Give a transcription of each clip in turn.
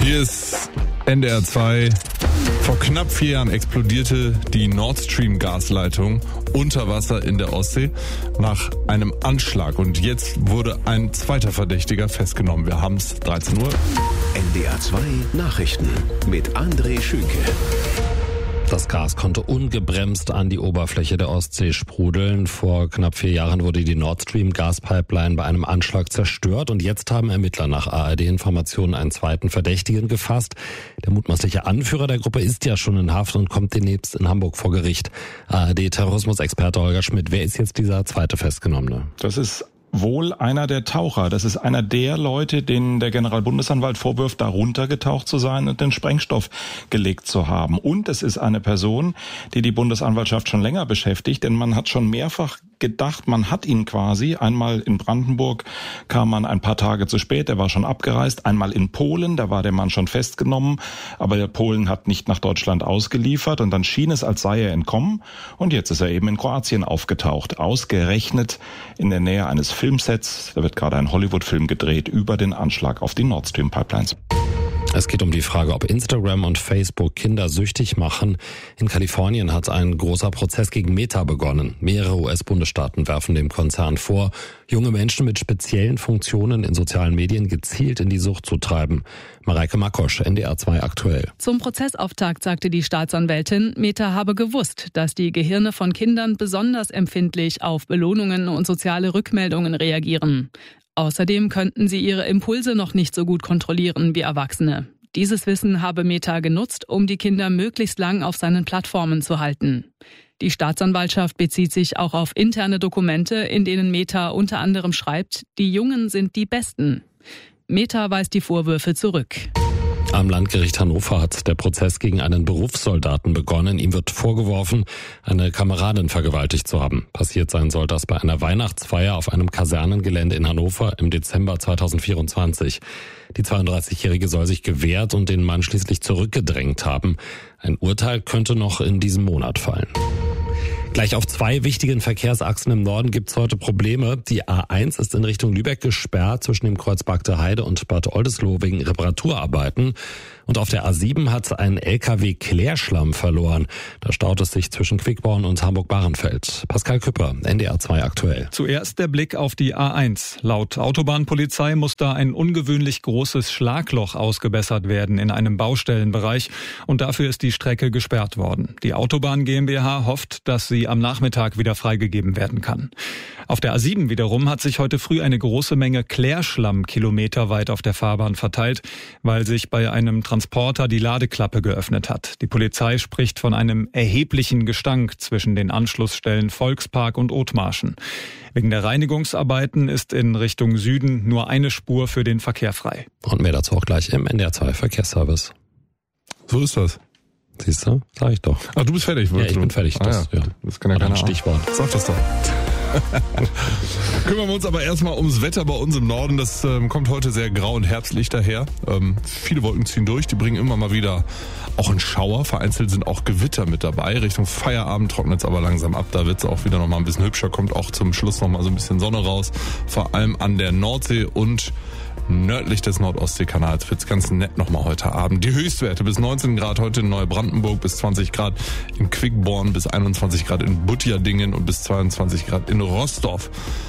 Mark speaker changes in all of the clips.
Speaker 1: Hier ist NDR 2. Vor knapp 4 Jahren explodierte die Nord Stream Gasleitung unter Wasser in der Ostsee nach einem Anschlag. Und jetzt wurde ein zweiter Verdächtiger festgenommen. Wir haben es 13 Uhr.
Speaker 2: NDR 2 Nachrichten mit André Schünke.
Speaker 3: Das Gas konnte ungebremst an die Oberfläche der Ostsee sprudeln. Vor knapp 4 Jahren wurde die Nord Stream Gaspipeline bei einem Anschlag zerstört und jetzt haben Ermittler nach ARD-Informationen einen zweiten Verdächtigen gefasst. Der mutmaßliche Anführer der Gruppe ist ja schon in Haft und kommt demnächst in Hamburg vor Gericht. ARD-Terrorismusexperte Holger Schmidt, wer ist jetzt dieser zweite Festgenommene?
Speaker 4: Das ist wohl einer der Taucher. Das ist einer der Leute, denen der Generalbundesanwalt vorwirft, da runtergetaucht zu sein und den Sprengstoff gelegt zu haben. Und es ist eine Person, die die Bundesanwaltschaft schon länger beschäftigt, denn man hat schon mehrfach gedacht, man hat ihn quasi. Einmal in Brandenburg kam man ein paar Tage zu spät, der war schon abgereist. Einmal in Polen, da war der Mann schon festgenommen, aber der Polen hat nicht nach Deutschland ausgeliefert und dann schien es, als sei er entkommen. Und jetzt ist er eben in Kroatien aufgetaucht, ausgerechnet in der Nähe eines Filmsets. Da wird gerade ein Hollywood-Film gedreht über den Anschlag auf die Nord Stream Pipelines.
Speaker 3: Es geht um die Frage, ob Instagram und Facebook Kinder süchtig machen. In Kalifornien hat ein großer Prozess gegen Meta begonnen. Mehrere US-Bundesstaaten werfen dem Konzern vor, junge Menschen mit speziellen Funktionen in sozialen Medien gezielt in die Sucht zu treiben. Mareike Makosch, NDR 2 aktuell.
Speaker 5: Zum Prozessauftakt sagte die Staatsanwältin, Meta habe gewusst, dass die Gehirne von Kindern besonders empfindlich auf Belohnungen und soziale Rückmeldungen reagieren. Außerdem könnten sie ihre Impulse noch nicht so gut kontrollieren wie Erwachsene. Dieses Wissen habe Meta genutzt, um die Kinder möglichst lang auf seinen Plattformen zu halten. Die Staatsanwaltschaft bezieht sich auch auf interne Dokumente, in denen Meta unter anderem schreibt, die Jungen sind die Besten. Meta weist die Vorwürfe zurück.
Speaker 3: Am Landgericht Hannover hat der Prozess gegen einen Berufssoldaten begonnen. Ihm wird vorgeworfen, eine Kameradin vergewaltigt zu haben. Passiert sein soll das bei einer Weihnachtsfeier auf einem Kasernengelände in Hannover im Dezember 2024. Die 32-Jährige soll sich gewehrt und den Mann schließlich zurückgedrängt haben. Ein Urteil könnte noch in diesem Monat fallen. Gleich auf 2 wichtigen Verkehrsachsen im Norden gibt's heute Probleme. Die A1 ist in Richtung Lübeck gesperrt zwischen dem Kreuz Bagde Heide und Bad Oldesloe wegen Reparaturarbeiten. Und auf der A7 hat ein LKW Klärschlamm verloren. Da staut es sich zwischen Quickborn und Hamburg-Bahrenfeld. Pascal Küpper, NDR 2 aktuell.
Speaker 6: Zuerst der Blick auf die A1. Laut Autobahnpolizei muss da ein ungewöhnlich großes Schlagloch ausgebessert werden in einem Baustellenbereich. Und dafür ist die Strecke gesperrt worden. Die Autobahn GmbH hofft, dass sie am Nachmittag wieder freigegeben werden kann. Auf der A7 wiederum hat sich heute früh eine große Menge Klärschlamm kilometerweit auf der Fahrbahn verteilt, weil sich bei einem Transporter die Ladeklappe geöffnet hat. Die Polizei spricht von einem erheblichen Gestank zwischen den Anschlussstellen Volkspark und Othmarschen. Wegen der Reinigungsarbeiten ist in Richtung Süden nur eine Spur für den Verkehr frei.
Speaker 3: Und mehr dazu auch gleich im NDR 2 Verkehrsservice.
Speaker 1: So ist das.
Speaker 3: Siehst du? Sag ich doch.
Speaker 1: Ach, du bist fertig.
Speaker 3: Ja, ich bin fertig. Das
Speaker 1: kann ja keiner.
Speaker 3: Ein Stichwort.
Speaker 1: Sag das doch. Kümmern wir uns aber erstmal ums Wetter bei uns im Norden. Das kommt heute sehr grau und herbstlich daher. Viele Wolken ziehen durch, die bringen immer mal wieder auch einen Schauer. Vereinzelt sind auch Gewitter mit dabei. Richtung Feierabend trocknet es aber langsam ab. Da wird es auch wieder noch mal ein bisschen hübscher. Kommt auch zum Schluss noch mal so ein bisschen Sonne raus. Vor allem an der Nordsee und nördlich des Nordostseekanals wird's ganz nett nochmal heute Abend. Die Höchstwerte bis 19 Grad heute in Neubrandenburg, bis 20 Grad in Quickborn, bis 21 Grad in Butjadingen und bis 22 Grad in Rostorf.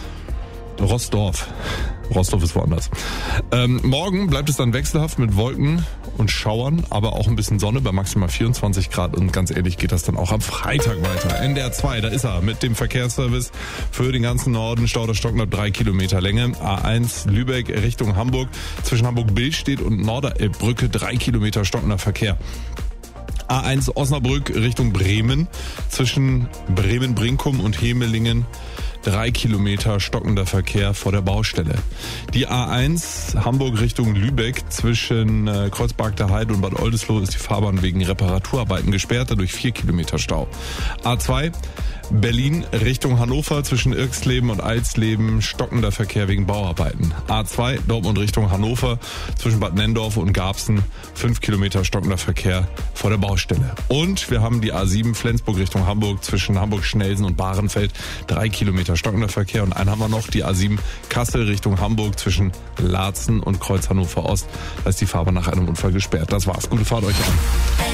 Speaker 1: Rostorf ist woanders. Morgen bleibt es dann wechselhaft mit Wolken und Schauern, aber auch ein bisschen Sonne bei maximal 24 Grad. Und ganz ehrlich geht das dann auch am Freitag weiter. NDR 2, da ist er mit dem Verkehrsservice für den ganzen Norden. Stau der Stocknert 3 Kilometer Länge. A1 Lübeck Richtung Hamburg. Zwischen Hamburg-Billstedt und Norderelbbrücke 3 Kilometer stockender Verkehr. A1 Osnabrück Richtung Bremen. Zwischen Bremen-Brinkum und Hemelingen 3 Kilometer stockender Verkehr vor der Baustelle. Die A1 Hamburg Richtung Lübeck zwischen Kreuz Bagde Heide und Bad Oldesloe ist die Fahrbahn wegen Reparaturarbeiten gesperrt, dadurch 4 Kilometer Stau. A2 Berlin Richtung Hannover zwischen Irxleben und Alsleben stockender Verkehr wegen Bauarbeiten. A2 Dortmund Richtung Hannover zwischen Bad Nenndorf und Garbsen 5 Kilometer stockender Verkehr vor der Baustelle. Und wir haben die A7 Flensburg Richtung Hamburg zwischen Hamburg-Schnelsen und Bahrenfeld 3 Kilometer stockender Verkehr. Und einen haben wir noch, die A7 Kassel Richtung Hamburg zwischen Laatzen und Kreuz Hannover Ost. Da ist die Fahrbahn nach einem Unfall gesperrt. Das war's. Gute Fahrt euch an.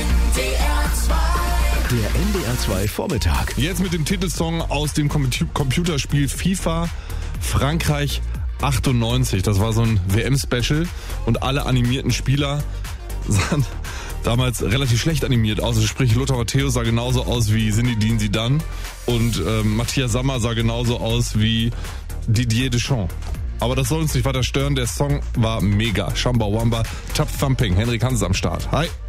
Speaker 2: Der NDR 2 Vormittag.
Speaker 1: Jetzt mit dem Titelsong aus dem Computerspiel FIFA Frankreich 98. Das war so ein WM-Special und alle animierten Spieler sahen damals relativ schlecht animiert aus. Also sprich, Lothar Matthäus sah genauso aus wie Zinedine Zidane und Matthias Sammer sah genauso aus wie Didier Deschamps. Aber das soll uns nicht weiter stören. Der Song war mega. Shamba Wamba, Tap Thumping. Henrik Hans am Start. Hi.